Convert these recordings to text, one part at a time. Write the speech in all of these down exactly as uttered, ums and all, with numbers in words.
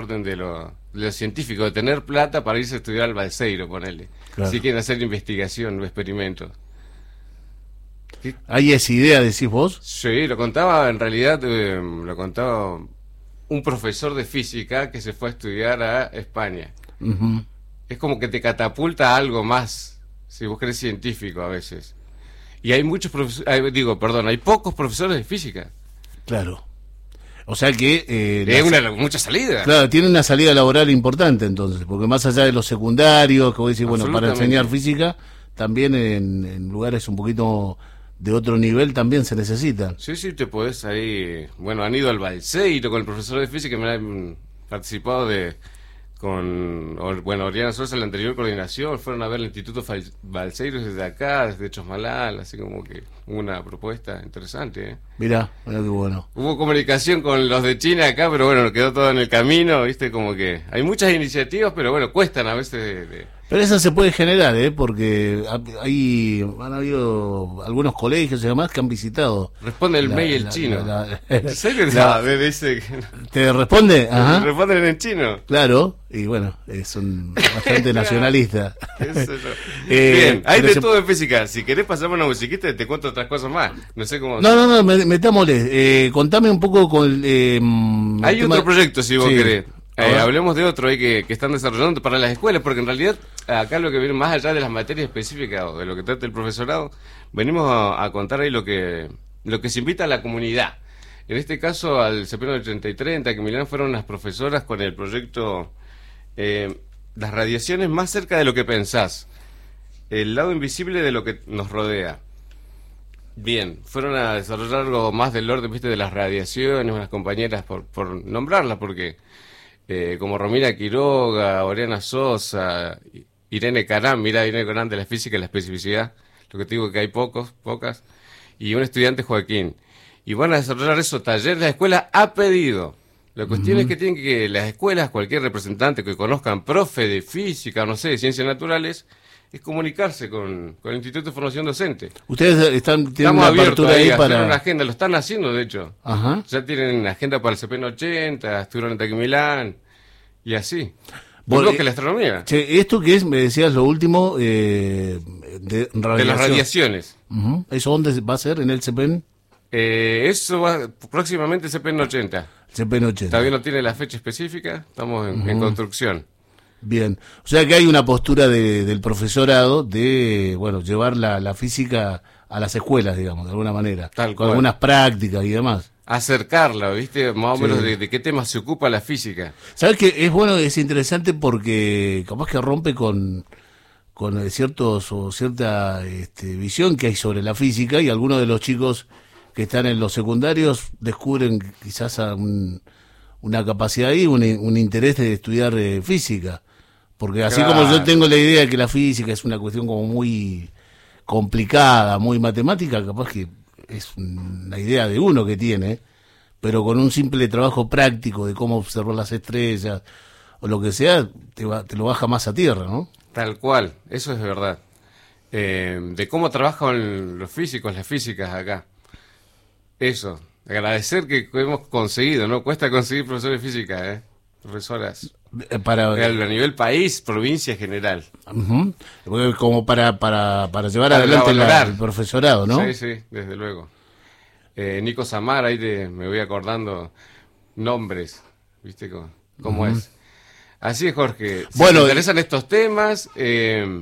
orden de lo, de lo científico, de tener plata para irse a estudiar al Balseiro, ponele. Claro. Si quieren hacer investigación o experimentos. ¿Sí? ¿Hay esa idea, decís vos? Sí, lo contaba, en realidad, eh, lo contaba un profesor de física que se fue a estudiar a España. Uh-huh. Es como que te catapulta a algo más, si vos querés científico a veces. Y hay muchos profesores, digo, perdón, hay pocos profesores de física. Claro. O sea que... Eh, es una mucha salida. Claro, tiene una salida laboral importante entonces, porque más allá de los secundarios, que vos decís, bueno, para enseñar física, también en, en lugares un poquito de otro nivel también se necesitan. Sí, sí, te podés ahí... Bueno, han ido al Balseiro con el profesor de física, me han participado de... con, bueno, Oriana Sosa, la anterior coordinación, fueron a ver el Instituto Balseiro desde acá, desde Chosmalal, así como que una propuesta interesante, ¿eh? Mirá, mirá qué bueno. Hubo comunicación con los de China acá, pero bueno, quedó todo en el camino, viste, como que hay muchas iniciativas, pero bueno, cuestan a veces de... de... Pero esa se puede generar, ¿eh? Porque hay, han habido algunos colegios y demás que han visitado. Responde el la, mail el la, chino. La, la, ¿En serio? La, no, dice... ¿Te responde? Ajá. ¿Responden en chino? Claro, y bueno, son bastante nacionalistas. eh, Bien, hay de se... todo en física. Si querés pasarme una musiquita, te cuento otras cosas más. No sé cómo... No, no, no, metámosle. Eh, contame un poco con... Eh, hay otro tema... proyecto, si vos sí. querés. Eh, hablemos de otro ahí que, que están desarrollando para las escuelas, porque en realidad acá lo que viene más allá de las materias específicas o de lo que trata el profesorado, venimos a, a contar ahí lo que lo que se invita a la comunidad. En este caso al C P N ochenta y treinta, que Milán fueron las profesoras con el proyecto eh, Las radiaciones más cerca de lo que pensás, el lado invisible de lo que nos rodea. Bien, fueron a desarrollar algo más del orden, viste, de las radiaciones, unas compañeras por, por nombrarlas, porque... Eh, como Romina Quiroga, Oriana Sosa, Irene Carán, mira Irene Carán de la física y la especificidad, lo que te digo es que hay pocos, pocas, y un estudiante Joaquín. Y van a desarrollar eso, talleres, la escuela ha pedido. La cuestión uh-huh. es que tienen que las escuelas, cualquier representante que conozcan, profe de física, no sé, de ciencias naturales, es comunicarse con, con el Instituto de Formación Docente. Ustedes están tienen Estamos una apertura ahí, ahí para una agenda, lo están haciendo de hecho. Ajá. Ya tienen agenda para el C P N ochenta, estuvieron en Taquimilán y así. Bueno, que la astronomía. Che, esto que es, me decías lo último, eh, de, radiación. de las radiaciones. Uh-huh. ¿Eso dónde va a ser? ¿En el C P N? Eh, eso va próximamente el C P N ochenta. C P N ochenta. Todavía no tiene la fecha específica, estamos en, uh-huh. en construcción. Bien, o sea que hay una postura de, del profesorado de, bueno, llevar la, la física a las escuelas, digamos, de alguna manera, Tal con cual. algunas prácticas y demás. Acercarla, ¿viste? Más o Sí. menos de, de qué temas se ocupa la física. ¿Sabes qué? Es bueno, es interesante porque capaz que rompe con, con ciertos o cierta este, visión que hay sobre la física, y algunos de los chicos que están en los secundarios descubren quizás a un, una capacidad ahí, un, un interés de estudiar eh, física. Porque así Claro. como yo tengo la idea de que la física es una cuestión como muy complicada, muy matemática, capaz que es una idea de uno que tiene, pero con un simple trabajo práctico de cómo observar las estrellas o lo que sea, te, va, te lo baja más a tierra, ¿no? Tal cual, eso es verdad. Eh, de cómo trabajan los físicos, las físicas acá. Eso, agradecer que hemos conseguido, ¿no? Cuesta conseguir profesores de física, ¿eh? Profesoras. Para, a nivel país, provincia general. Uh-huh. Como para, para, para llevar para adelante la, el profesorado, ¿no? Sí, sí, desde luego. Eh, Nico Samar, ahí te, me voy acordando nombres, ¿viste cómo, cómo uh-huh. es? Así es, Jorge. Si bueno, te interesan estos temas, eh,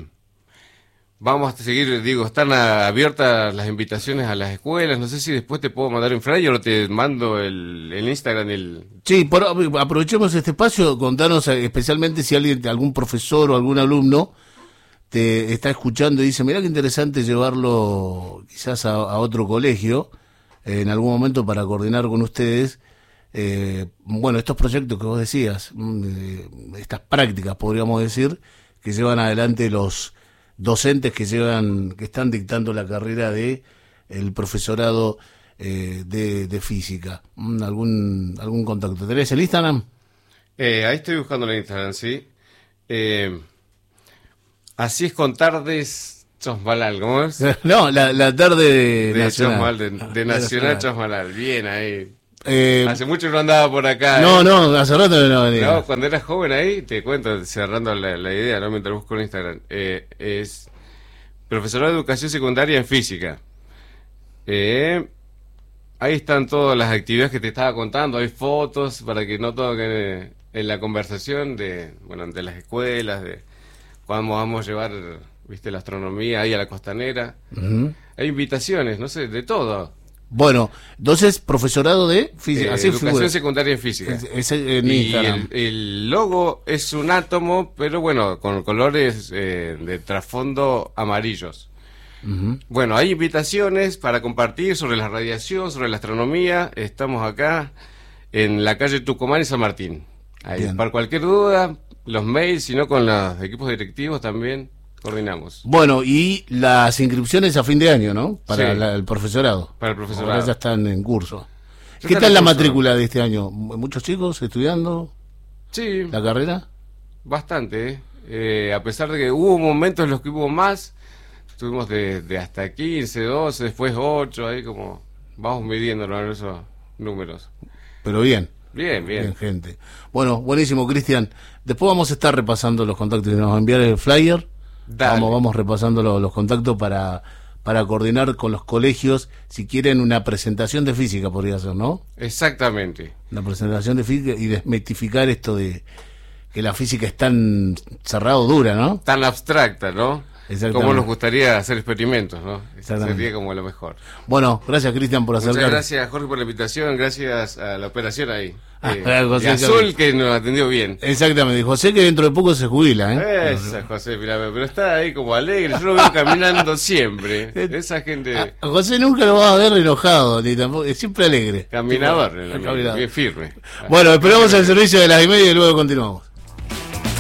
vamos a seguir, digo, están a, abiertas las invitaciones a las escuelas. No sé si después te puedo mandar un flyer o te mando el, el Instagram. El... Sí, por, aprovechemos este espacio, contanos especialmente si alguien, algún profesor o algún alumno te está escuchando y dice, mirá qué interesante llevarlo quizás a, a otro colegio eh, en algún momento para coordinar con ustedes. Eh, bueno, estos proyectos que vos decías, eh, estas prácticas, podríamos decir, que llevan adelante los docentes que llevan, que están dictando la carrera de el profesorado eh, de, de física. ¿Algún algún contacto? ¿Tenés el Instagram? Eh, ahí estoy buscando el Instagram, sí. Eh, así es con tardes Chosmalal, ¿cómo es? No, la, la tarde de nacional. Chosmalal, de, de Nacional Chosmalal. Bien ahí. Eh, hace mucho no andaba por acá. No, ¿eh? no, hace rato que no venía. No, cuando eras joven ahí, te cuento, cerrando la, la idea, ¿no? Mientras busco en Instagram, eh, es profesorado de educación secundaria en física. Eh, ahí están todas las actividades que te estaba contando, hay fotos para que no todo quede en la conversación de, bueno, de las escuelas, de cuando vamos a llevar, viste, la astronomía ahí a la costanera. Uh-huh. Hay invitaciones, no sé, de todo. Bueno, entonces, profesorado de física. Eh, así educación figura. secundaria en física. Es, es en y Instagram. El, el logo es un átomo, pero bueno, con colores eh, de trasfondo amarillos. Uh-huh. Bueno, hay invitaciones para compartir sobre la radiación, sobre la astronomía. Estamos acá en la calle Tucumán y San Martín. Ahí, para cualquier duda, los mails, sino con los equipos directivos también coordinamos. Bueno, y las inscripciones a fin de año, ¿no? Para sí. la, el profesorado. Para el profesorado. Ahora ya están en curso. Ya ¿Qué tal la curso. matrícula de este año? ¿Muchos chicos estudiando? Sí. ¿La carrera? Bastante, ¿eh? Eh, a pesar de que hubo momentos en los que hubo más, estuvimos de, de hasta quince, doce, después ocho, ahí como vamos midiendo, ¿no?, esos números. Pero bien. Bien, bien. Bien, gente. Bueno, buenísimo, Cristian. Después vamos a estar repasando los contactos. Nos va a enviar el flyer. Dale. Vamos, vamos repasando lo, los contactos para, para coordinar con los colegios. Si quieren una presentación de física, podría ser, ¿no? Exactamente. Una presentación de física y desmitificar esto de que la física es tan cerrado, dura, ¿no? Tan abstracta, ¿no? Como nos gustaría hacer experimentos, ¿no? Sería como lo mejor. Bueno, gracias, Cristian, por acercar. Muchas gracias, Jorge, por la invitación. Gracias a la operación ahí. Ah, eh, José, y Azul, que nos atendió bien. Exactamente. José, que dentro de poco se jubila, ¿eh? Esa, José, mirá, pero está ahí como alegre. Yo lo veo caminando siempre. Esa gente... A José nunca lo vas a ver enojado, ni tampoco, es siempre alegre. Caminador, tipo, bien firme. Bueno, esperamos el servicio de las y media y luego continuamos.